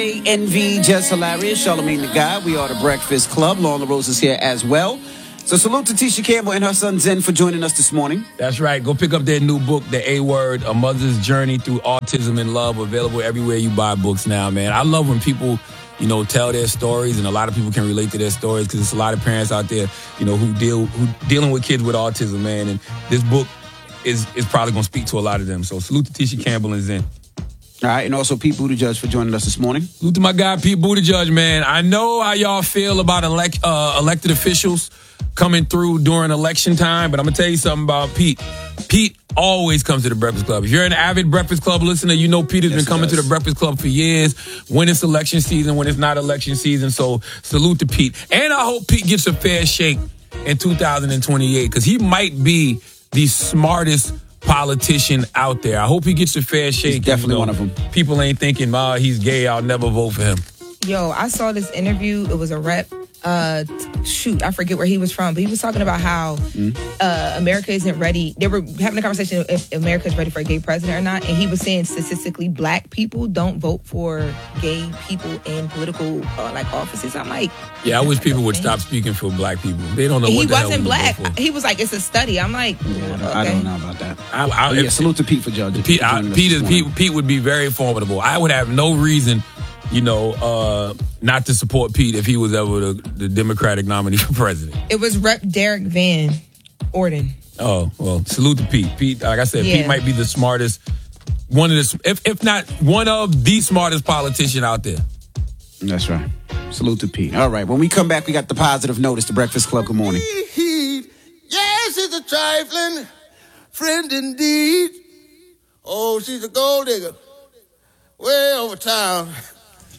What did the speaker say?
Envy, just hilarious. Charlamagne the Guy. We are the Breakfast Club. Lauren LaRose is here as well. So salute to Tisha Campbell and her son Zen for joining us this morning. That's right. Go pick up their new book, The A Word, A Mother's Journey Through Autism and Love. Available everywhere you buy books now, man. I love when people, tell their stories, and a lot of people can relate to their stories because there's a lot of parents out there, who dealing with kids with autism, man. And this book is probably going to speak to a lot of them. So salute to Tisha Campbell and Zen. All right, and also Pete Buttigieg for joining us this morning. Salute to my guy, Pete Buttigieg, man. I know how y'all feel about elected officials coming through during election time, but I'm going to tell you something about Pete. Pete always comes to the Breakfast Club. If you're an avid Breakfast Club listener, you know Pete has been coming to the Breakfast Club for years, when it's election season, when it's not election season. So salute to Pete. And I hope Pete gets a fair shake in 2028 because he might be the smartest politician out there. I hope he gets a fair shake. He's definitely one of them. People ain't thinking, he's gay, I'll never vote for him. Yo, I saw this interview. It was a rep. I forget where he was from, but he was talking about how America isn't ready. They were having a conversation if America is ready for a gay president or not, and he was saying statistically black people don't vote for gay people in political offices. I'm like, yeah, I wish people would stop speaking for black people. They don't know what the hell he wasn't black. Vote for. He was like, it's a study. I'm like, I don't know about that. Salute to Pete for judging. Pete would be very formidable. I would have no reason not to support Pete if he was ever the Democratic nominee for president. It was Rep. Derek Van Orden. Oh, well, salute to Pete. Pete, like I said, Pete might be the smartest, if not one of the smartest politician out there. That's right. Salute to Pete. All right, when we come back, we got the positive notice. The Breakfast Club, good morning. Yes, it's a trifling friend indeed. Oh, she's a gold digger way over town.